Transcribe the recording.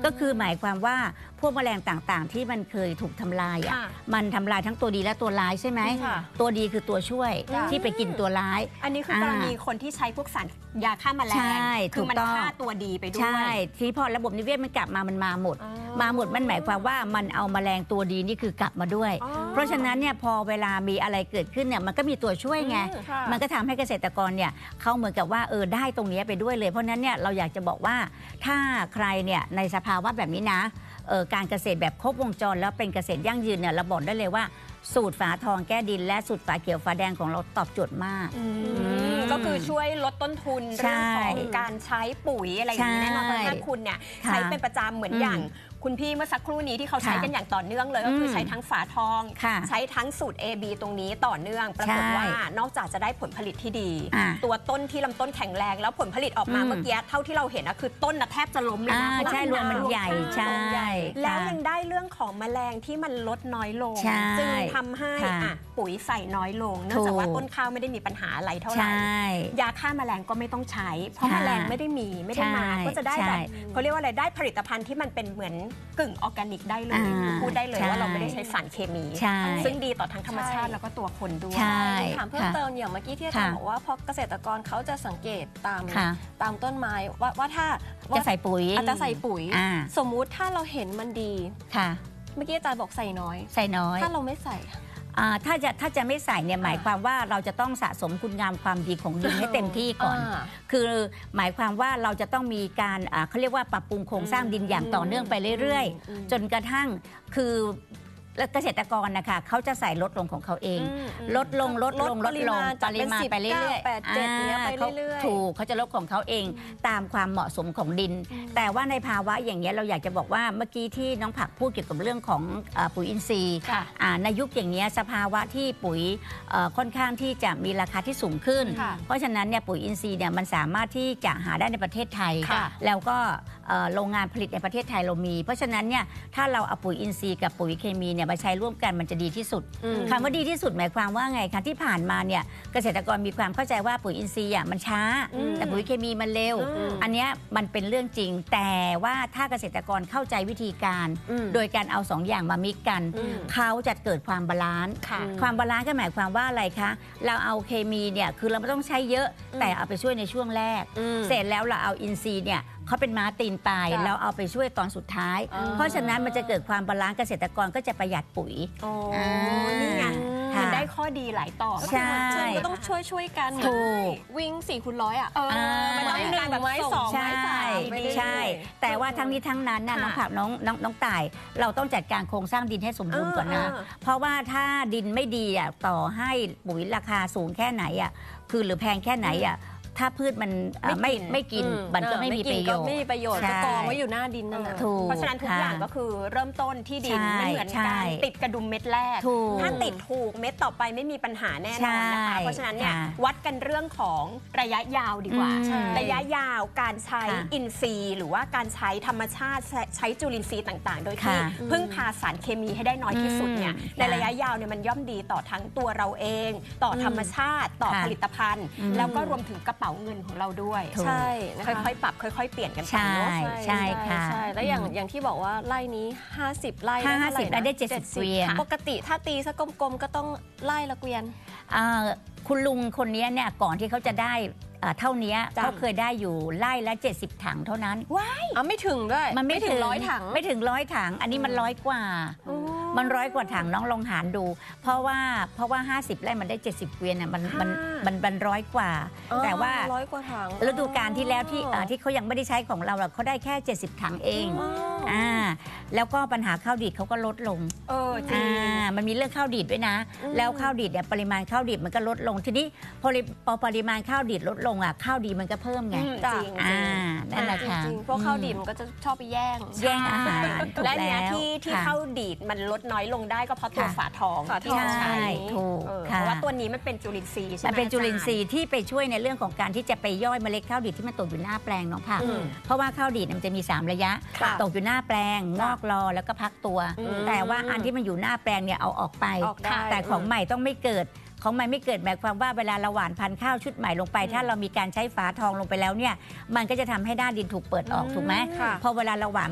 ก็คือหมายความว่าพวกแมลงต่างๆที่มันเคยถูกทำลายมันทำลายทั้งตัวดีและตัวร้ายใช่ไหมตัวดีคือตัวช่วยที่ไปกินตัวร้ายอันนี้คือกรณีคนที่ใช้พวกสารยาฆ่าแมลงคือมันฆ่าตัวดีไปด้วยใช่ที่พอระบบนิเวศมันกลับมามันมาหมดมันหมายความว่ามันเอาแมลงตัวดีนี่คือกลับมาด้วยเพราะฉะนั้นเนี่ยพอเวลามีอะไรเกิดขึ้นเนี่ยมันก็มีตัวช่วยไงมันก็ทำให้เกษตรกรเนี่ยเขาเหมือนกับว่าได้ตรงนี้ไปด้วยเลยเพราะนั้นเนี่ยเราอยากจะบอกว่าถ้าใครเนี่ยในสภาวะแบบนี้นะการเกษตรแบบครบวงจรแล้วเป็นเกษตรยั่งยืนเนี่ยเราบอกได้เลยว่าสูตรฝาทองแก้ดินและสูตรฝาเขียวฝาแดงของเราตอบโจทย์มากก็คือช่วยลดต้นทุนเรื่องของการใช้ปุ๋ยอะไรอย่างนี้แน่นอนถ้าคุณเนี่ยใช้เป็นประจำเหมือนอย่างคุณพี่เมื่อสักครู่นี้ที่เขาใช้กันอย่างต่อเนื่องเลยก็คือใช้ทั้งฝาทองใช้ทั้งสูตร AB ตรงนี้ต่อเนื่องปรากฏว่านอกจากจะได้ผลผลิตที่ดีตัวต้นที่ลำต้นแข็งแรงแล้วผลผลิตออกมาเมื่อกี้เท่าที่เราเห็นคือต้นแทบจะล้มเลยนะใช่รวมมันใหญ่ใช่แล้วยังได้เรื่องของแมลงที่มันลดน้อยลงจึงทำให้ปุ๋ยใส่น้อยลงเนื่องจากว่าต้นข้าวไม่ได้มีปัญหาอะไรเท่าไหร่ยาฆ่าแมลงก็ไม่ต้องใช้เพราะแมลงไม่ได้มาก็จะได้แบบเขาเรียกว่าอะไรได้ผลิตภัณฑ์ที่มันเป็นเหมือนกึ่งออร์แกนิกได้เลยพูดได้เลยว่าเราไม่ได้ใช้สารเคมีซึ่งดีต่อทั้งธรรมชาติแล้วก็ตัวคนด้วยถามเพิ่มเติมอย่างเมื่อกี้ที่อาจารย์บอกว่าพอเกษตรกรเขาจะสังเกตตามต้นไม้ว่าถ้าจะใส่ปุ๋ยอาจจะใส่ปุ๋ยสมมุติถ้าเราเห็นมันดีเมื่อกี้อาจารย์บอกใส่น้อยถ้าเราไม่ใส่ถ้าจะไม่ใส่เนี่ยหมายความว่าเราจะต้องสะสมคุณงามความดีของดินให้เต็มที่ก่อนคือหมายความว่าเราจะต้องมีการเขาเรียกว่าปรับปรุงโครงสร้างดินอย่างต่อเนื่องไปเรื่อยๆจนกระทั่งคือเกษตรกรนะคะเขาจะใส่ลดลงของเขาเองลดลงปริมาณไปเรื่อยๆถูกเขาจะลดของเขาเองตามความเหมาะสมของดินแต่ว่าในภาวะอย่างเงี้ยเราอยากจะบอกว่าเมื่อกี้ที่น้องผักพูดเกี่ยวกับเรื่องของปุ๋ยอินทรีย์ในยุคอย่างเงี้ยสภาวะที่ปุ๋ยค่อนข้างที่จะมีราคาที่สูงขึ้นเพราะฉะนั้นเนี่ยปุ๋ยอินทรีย์เนี่ยมันสามารถที่จะหาได้ในประเทศไทยแล้วก็โรงงานผลิตในประเทศไทยเรามีเพราะฉะนั้นเนี่ยถ้าเราเอาปุ๋ยอินทรีย์กับปุ๋ยเคมีมาใช้ร่วมกันมันจะดีที่สุดคำว่าดีที่สุดหมายความว่าไงคะที่ผ่านมาเนี่ยเกษตรกรมีความเข้าใจว่าปุ๋ยอินทรีย์มันช้าแต่ปุ๋ยเคมีมันเร็วอันนี้มันเป็นเรื่องจริงแต่ว่าถ้าเกษตรกรเข้าใจวิธีการโดยการเอา2 อย่างมามิกกันเขาจะเกิดความบาลานซ์ความบาลานซ์ก็หมายความว่าอะไรคะเราเอาเคมีเนี่ยคือเราไม่ต้องใช้เยอะแต่เอาไปช่วยในช่วงแรกเสร็จแล้วเราเอาอินทรีย์เนี่ยเขาเป็นม้าตีนปลายเราเอาไปช่วยตอนสุดท้ายเพราะฉะนั้นมันจะเกิดความบาลานซ์เกษตรกรก็จะประหยัดปุ๋ยนี่ไงมันได้ข้อดีหลายต่อใช่ก็ต้องช่วยกันวิ่ง4 คูณ 100 มันต้อง1แบบไม้2ไม้3 ใช่แต่ว่าทั้งนี้ทั้งนั้นน้องผักน้องต่ายเราต้องจัดการโครงสร้างดินให้สมบูรณ์ก่อนนะเพราะว่าถ้าดินไม่ดีต่อให้ปุ๋ยราคาสูงแค่ไหนคือหรือแพงแค่ไหนถ้าพืชมันไม่กินมันก็ไม่มีประโยชน์ก็กองไว้อยู่หน้าดินนั่นแหละเพราะฉะนั้นทุกอย่างก็คือเริ่มต้นที่ดินไม่เหมือนกันติดกระดุมเม็ดแรกถ้าติดถูกเม็ดต่อไปไม่มีปัญหาแน่นอนนะคะเพราะฉะนั้นเนี่ยวัดกันเรื่องของระยะยาวดีกว่าระยะยาวการใช้อินทรีย์หรือว่าการใช้ธรรมชาติใช้จุลินทรีย์ต่างๆโดยที่พึ่งพาสารเคมีให้ได้น้อยที่สุดเนี่ยในระยะยาวเนี่ยมันย่อมดีต่อทั้งตัวเราเองต่อธรรมชาติต่อผลิตภัณฑ์แล้วก็รวมถึงกระเป๋าเงินของเราด้วยใช่ค่อยๆปรับค่อยๆเปลี่ยนกันไปเนาะใช่ค่ะแล้วอย่างที่บอกว่าไร่นี้50 ไร่ได้70 เกวียนปกติถ้าตีซะกลมๆก็ต้องไร่ละเกวียนคุณลุงคนนี้เนี่ยก่อนที่เขาจะได้เท่านี้เขาเคยได้อยู่ไร่ละ70 ถังเท่านั้นว้ายไม่ถึงด้วยมันไม่ถึง 100 ถังไม่ถึง100 ถังอันนี้มัน100 กว่ามัน100 กว่าถังน้องลองหารดูเพราะว่า50 ไร่มันได้70 เกวียนมัน100 กว่าแต่ว่า 100 กว่าถังฤดูกาลที่แล้วที่เขายังไม่ได้ใช้ของเราเขาได้แค่70 ถังเองแล้วก็ปัญหาข้าวดีดเขาก็ลดลงมันมีเรื่องข้าวดีดด้วยนะแล้วข้าวดีดเนี่ยปริมาณข้าวดีดมันก็ลดลงทีนี้พอปริมาณข้าวดีดลดลงข้าวดีมันก็เพิ่มไงจริงนั่นแหละค่ะเพราะข้าวดีดมันก็จะชอบไปแย่งอาหารและเนี้ยที่ข้าวดีดมันลดน้อยลงได้ก็เพราะตัวฝาทองที่ใช้ถูกเพราะว่าตัวนี้มันเป็นจุลินทรีย์ใช่ไหมมันเป็นจุลินทรีย์ที่ไปช่วยในเรื่องของการที่จะไปย่อยเมล็ดข้าวดีดที่มันตกอยู่หน้าแปลงน้องผักเพราะว่าข้าวดีดมันจะมี3 ระยะตกอยู่หน้าแปลงงอกรอแล้วก็พักตัวแต่ว่าอันที่มันอยู่หน้าแปลงเนี่ยเอาออกไปแต่ของใหม่ต้องไม่เกิดของใหม่ไม่เกิดหมายความว่าเวลาเราหว่านพันธุ์ข้าวชุดใหม่ลงไปถ้าเรามีการใช้ฝาทองลงไปแล้วเนี่ยมันก็จะทำให้ด้านดินถูกเปิดออกถูกไหมพอเวลาเราหว่าน